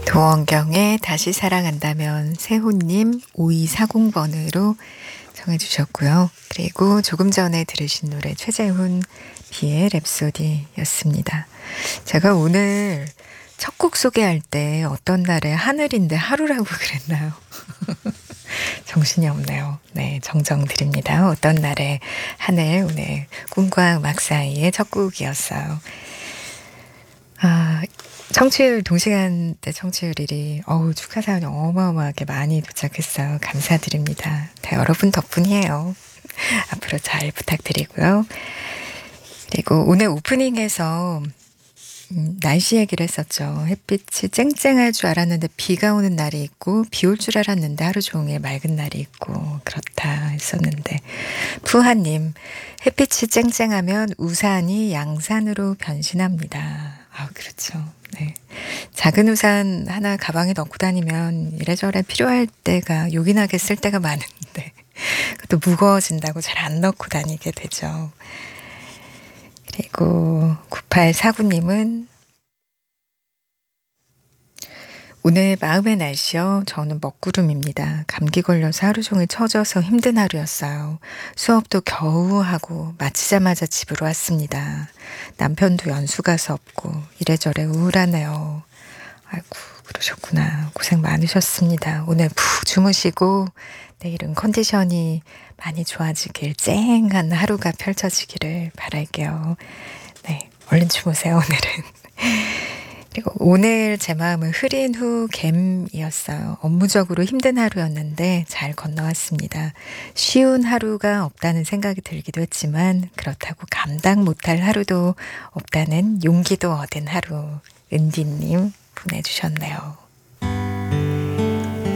도원경의 다시 사랑한다면 세훈님 5240번으로 청해 주셨고요. 그리고 조금 전에 들으신 노래 최재훈 비의 랩소디였습니다. 제가 오늘 첫 곡 소개할 때 어떤 날에 하늘인데 하루라고 그랬나요? 정신이 없네요. 네, 정정 드립니다. 어떤 날에 하늘, 오늘 꿈과 음악 사이의 첫 곡이었어요. 청취율 동시간대 청취율이 축하 사연이 어마어마하게 많이 도착했어요. 감사드립니다. 다 여러분 덕분이에요. 앞으로 잘 부탁드리고요. 그리고 오늘 오프닝에서 날씨 얘기를 했었죠. 햇빛이 쨍쨍할 줄 알았는데 비가 오는 날이 있고 비 올 줄 알았는데 하루 종일 맑은 날이 있고 그렇다 했었는데 푸하님 햇빛이 쨍쨍하면 우산이 양산으로 변신합니다. 그렇죠. 네. 작은 우산 하나 가방에 넣고 다니면 이래저래 필요할 때가 요긴하게 쓸 때가 많은데 또 무거워진다고 잘 안 넣고 다니게 되죠. 그리고 9849님은 오늘 마음의 날씨요. 저는 먹구름입니다. 감기 걸려서 하루 종일 처져서 힘든 하루였어요. 수업도 겨우 하고 마치자마자 집으로 왔습니다. 남편도 연수 가서 없고 이래저래 우울하네요. 아이고 그러셨구나. 고생 많으셨습니다. 오늘 푹 주무시고 내일은 컨디션이 많이 좋아지길 쨍한 하루가 펼쳐지기를 바랄게요. 네, 얼른 주무세요 오늘은. 그리고 오늘 제 마음은 흐린 후 갬이었어요. 업무적으로 힘든 하루였는데 잘 건너왔습니다. 쉬운 하루가 없다는 생각이 들기도 했지만 그렇다고 감당 못할 하루도 없다는 용기도 얻은 하루. 은디님 보내주셨네요.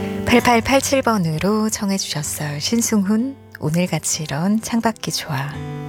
8887번으로 청해 주셨어요. 신승훈 오늘같이 이런 창밖이 좋아.